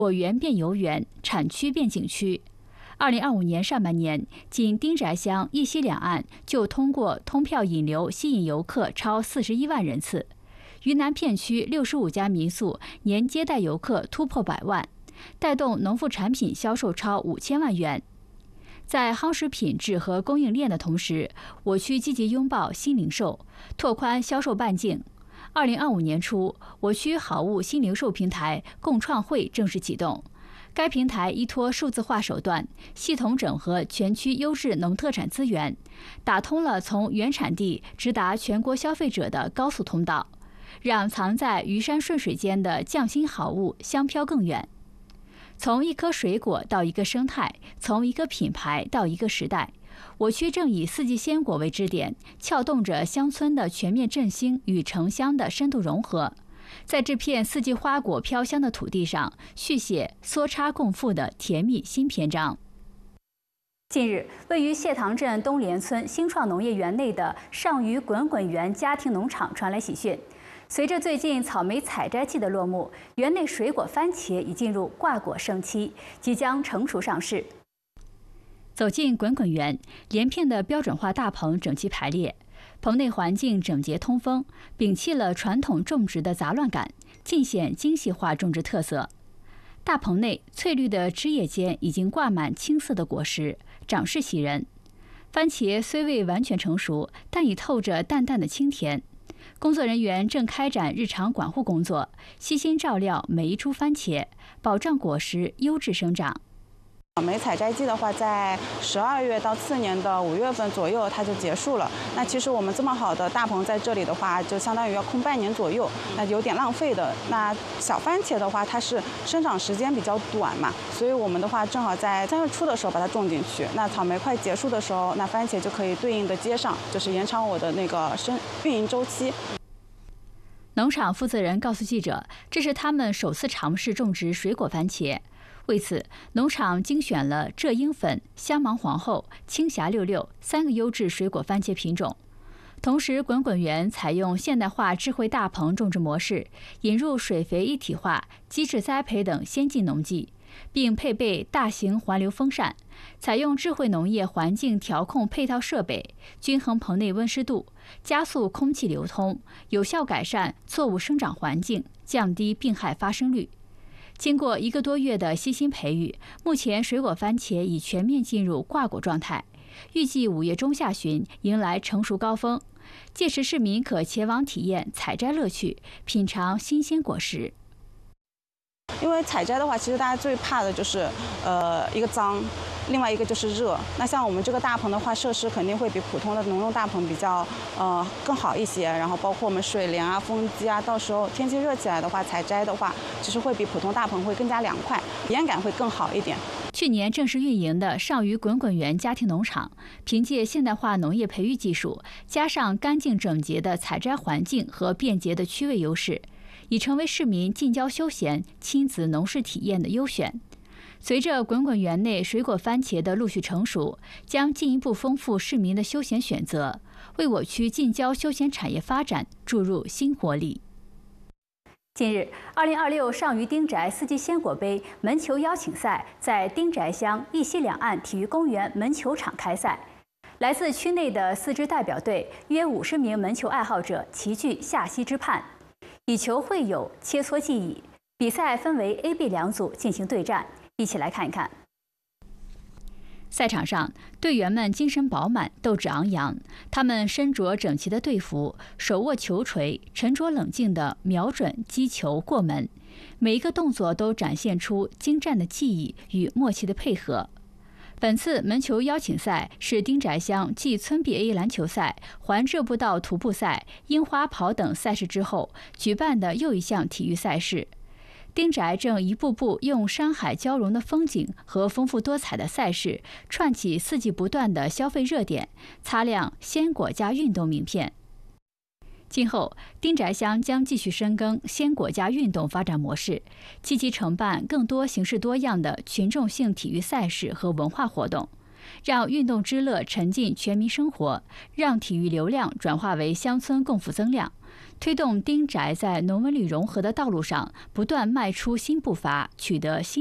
果园变游园，产区变景区。2025年上半年，仅丁宅乡一西两岸就通过通票引流吸引游客超41万人次。云南片区65家民宿年接待游客突破100万，带动农副产品销售超5000万元。在夯实品质和供应链的同时，我区积极拥抱新零售，拓宽销售半径。2025年初，我区好物新零售平台共创会正式启动。该平台依托数字化手段，系统整合全区优质农特产资源，打通了从原产地直达全国消费者的高速通道，让藏在鱼山顺水间的匠心好物香飘更远。从一颗水果到一个生态，从一个品牌到一个时代，我区正以四季鲜果为支点，撬动着乡村的全面振兴与城乡的深度融合。在这片四季花果飘香的土地上，续写梭插共富的甜蜜新篇章。近日，位于谢塘镇东联村新创农业园内的上虞滚滚园家庭农场传来喜讯。随着最近草莓采摘季的落幕，园内水果番茄已进入挂果盛期，即将成熟上市。走进滚滚园，连片的标准化大棚整齐排列。棚内环境整洁通风，摒弃了传统种植的杂乱感，尽显精细化种植特色。大棚内翠绿的枝叶间已经挂满青色的果实，长势喜人。番茄虽未完全成熟，但已透着淡淡的清甜。工作人员正开展日常管护工作，悉心照料每一株番茄，保障果实优质生长。 草莓采摘季的话，在12月到次年的5月份左右，它就结束了。那其实我们这么好的大棚在这里的话，就相当于要空半年左右，那有点浪费的。那小番茄的话，它是生长时间比较短嘛，所以我们的话正好在3月初的时候把它种进去。那草莓快结束的时候，那番茄就可以对应的接上，就是延长我的那个运营周期。 农场负责人告诉记者，这是他们首次尝试种植水果番茄。为此，农场精选了浙英粉、香芒皇后、青霞663个优质水果番茄品种。同时，滚滚园采用现代化智慧大棚种植模式，引入水肥一体化、机制栽培等先进农技，并配备大型环流风扇，采用智慧农业环境调控配套设备，均衡棚内温湿度，加速空气流通，有效改善作物生长环境，降低病害发生率。经过1个多月的悉心培育，目前水果番茄已全面进入挂果状态，预计5月中下旬迎来成熟高峰，届时市民可前往体验采摘乐趣，品尝新鲜果实。 因为采摘的话，其实大家最怕的就是一个脏，另外一个就是热。那像我们这个大棚的话，设施肯定会比普通的农用大棚比较更好一些。然后包括我们水帘啊、风机啊，到时候天气热起来的话，采摘的话，其实会比普通大棚会更加凉快，体验感会更好一点。 去年正式运营的上虞滚滚园家庭农场，凭借现代化农业培育技术，加上干净整洁的采摘环境和便捷的区位优势，已成为市民近郊休闲、亲子农事体验的优选。随着滚滚园内水果番茄的陆续成熟，将进一步丰富市民的休闲选择，为我区近郊休闲产业发展注入新活力。近日，2026上虞丁宅四季鲜果杯门球邀请赛在丁宅乡一西两岸体育公园门球场开赛。来自区内的4支代表队，约50名门球爱好者齐聚下溪之畔，以球会友，切磋技艺。比赛分为 A、B 两组进行对战，一起来看一看。赛场上，队员们精神饱满，斗志昂扬。他们身着整齐的队服，手握球锤，沉着冷静地瞄准击球过门，每一个动作都展现出精湛的技艺与默契的配合。本次门球邀请赛是丁宅乡继村 BA 篮球赛、环浙步道徒步赛、樱花跑等赛事之后举办的又一项体育赛事。丁宅正一步步用山海交融的风景和丰富多彩的赛事，串起四季不断的消费热点，擦亮鲜果加运动名片。今后，丁宅乡将继续深耕鲜果加运动发展模式，积极承办更多形式多样的群众性体育赛事和文化活动，让运动之乐沉浸全民生活，让体育流量转化为乡村共富增量， 推动丁宅在农文旅融合的道路上不断迈出新步伐，取得新